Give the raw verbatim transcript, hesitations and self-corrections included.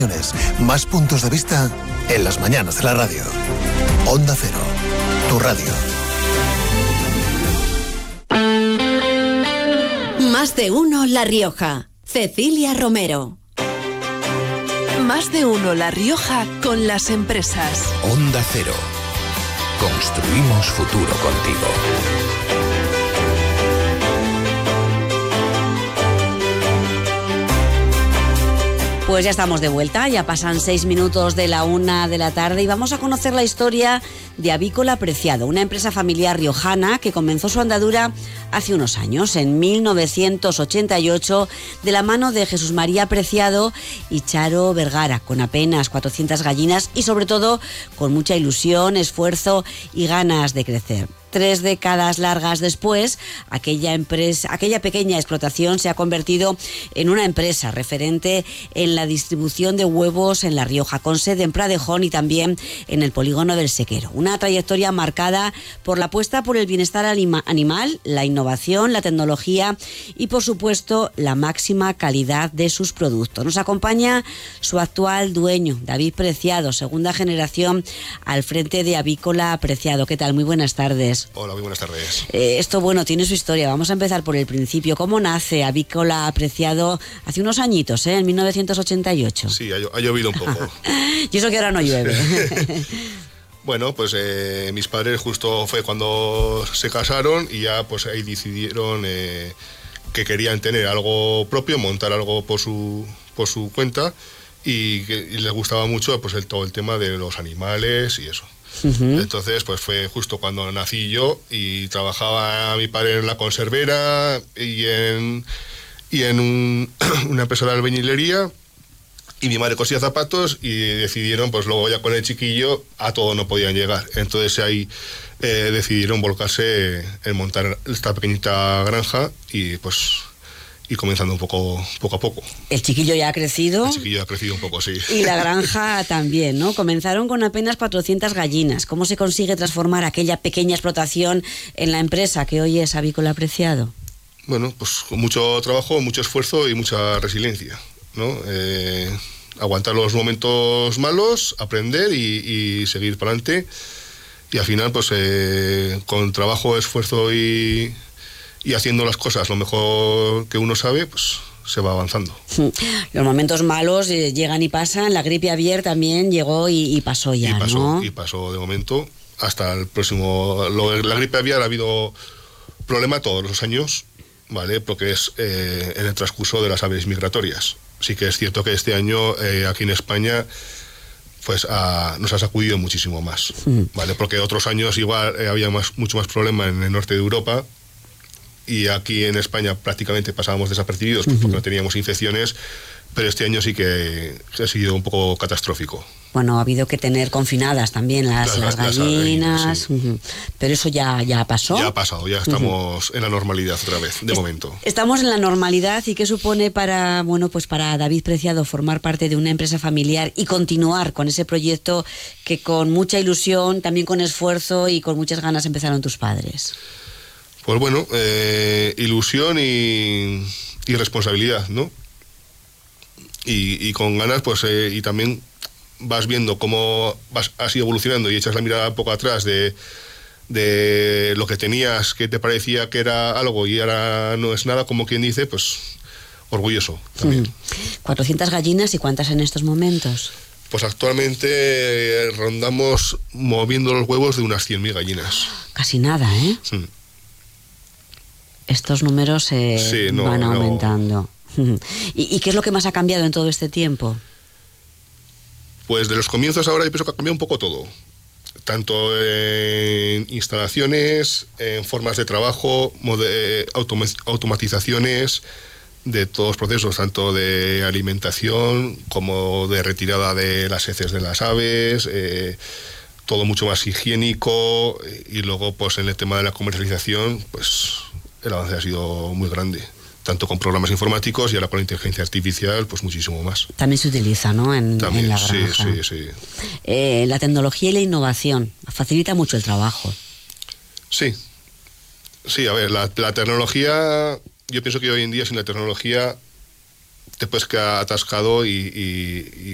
Más puntos de vista en las mañanas de la radio. Onda Cero, tu radio. Más de uno La Rioja. Cecilia Romero. Más de uno La Rioja con las empresas. Onda Cero. Construimos futuro contigo. Pues ya estamos de vuelta, ya pasan seis minutos de la una de la tarde y vamos a conocer la historia de Avícola Preciado, una empresa familiar riojana que comenzó su andadura hace unos años, en mil novecientos ochenta y ocho, de la mano de Jesús María Preciado y Charo Vergara, con apenas cuatrocientas gallinas y sobre todo con mucha ilusión, esfuerzo y ganas de crecer. Tres décadas largas después, aquella empresa, aquella pequeña explotación se ha convertido en una empresa referente en la distribución de huevos en La Rioja, con sede en Pradejón y también en el polígono del Sequero. Una trayectoria marcada por la apuesta por el bienestar anima- animal, la innovación, la tecnología y, por supuesto, la máxima calidad de sus productos. Nos acompaña su actual dueño, David Preciado, segunda generación al frente de Avícola Preciado. ¿Qué tal? Muy buenas tardes. Hola, muy buenas tardes. Eh, esto, bueno, tiene su historia. Vamos a empezar por el principio. ¿Cómo nace Avícola Preciado hace unos añitos, eh, en mil novecientos ochenta y ocho? Sí, ha, ha llovido un poco. Y eso que ahora no llueve. Bueno, pues eh, mis padres justo fue cuando se casaron y ya pues ahí decidieron eh, que querían tener algo propio, montar algo por su, por su cuenta y que y les gustaba mucho pues el, todo el tema de los animales y eso. Uh-huh. Entonces pues fue justo cuando nací yo y trabajaba mi padre en la conservera y en, y en un, una empresa de albañilería y mi madre cosía zapatos y decidieron pues luego ya con el chiquillo a todo no podían llegar, entonces ahí eh, decidieron volcarse en montar esta pequeñita granja y pues y comenzando un poco, poco a poco. El chiquillo ya ha crecido. El chiquillo ha crecido un poco, sí. Y la granja también, ¿no? Comenzaron con apenas cuatrocientas gallinas. ¿Cómo se consigue transformar aquella pequeña explotación en la empresa que hoy es Avícola Preciado? Bueno, pues con mucho trabajo, mucho esfuerzo y mucha resiliencia, ¿no? Eh, aguantar los momentos malos, aprender y, y seguir para adelante. Y al final, pues eh, con trabajo, esfuerzo y... y haciendo las cosas lo mejor que uno sabe, pues se va avanzando. Los momentos malos eh, llegan y pasan, la gripe aviar también llegó y, y pasó ya, y pasó, ¿no? Y pasó de momento hasta el próximo... Lo, la gripe aviar ha habido problema todos los años, ¿vale? Porque es eh, en el transcurso de las aves migratorias. Sí que es cierto que este año eh, aquí en España pues a, nos ha sacudido muchísimo más, ¿vale? Porque otros años igual eh, había más, mucho más problema en el norte de Europa, y aquí en España prácticamente pasábamos desapercibidos porque uh-huh. no teníamos infecciones, pero este año sí que ha sido un poco catastrófico. Bueno, ha habido que tener confinadas también las, las, las gallinas, las, sí. uh-huh. pero eso ya, ya pasó. Ya ha pasado, ya estamos uh-huh. en la normalidad otra vez, de es, momento. Estamos en la normalidad. ¿Y qué supone para, bueno, pues para David Preciado formar parte de una empresa familiar y continuar con ese proyecto que con mucha ilusión, también con esfuerzo y con muchas ganas empezaron tus padres? Pues bueno, eh, ilusión y, y responsabilidad, ¿no? Y, y con ganas, pues, eh, y también vas viendo cómo vas, has ido evolucionando y echas la mirada un poco atrás de, de lo que tenías, que te parecía que era algo y ahora no es nada, como quien dice, pues, orgulloso también. Mm. ¿cuatrocientas gallinas y cuántas en estos momentos? Pues actualmente eh, rondamos moviendo los huevos de unas cien mil gallinas. Casi nada, ¿eh? Sí. Estos números eh, sí, no, van aumentando. No. ¿Y, ¿Y qué es lo que más ha cambiado en todo este tiempo? Pues de los comienzos ahora yo pienso que ha cambiado un poco todo. Tanto en instalaciones, en formas de trabajo, mode, autom- automatizaciones de todos los procesos, tanto de alimentación como de retirada de las heces de las aves, eh, todo mucho más higiénico, y luego pues en el tema de la comercialización pues el avance ha sido muy grande, tanto con programas informáticos y ahora con la inteligencia artificial, pues muchísimo más. También se utiliza, ¿no? En, También, en la sí, granja. sí, sí. Eh, la tecnología y la innovación facilita mucho el trabajo. Sí, sí, a ver, la, la tecnología, yo pienso que hoy en día sin la tecnología te puedes quedar atascado y, y, y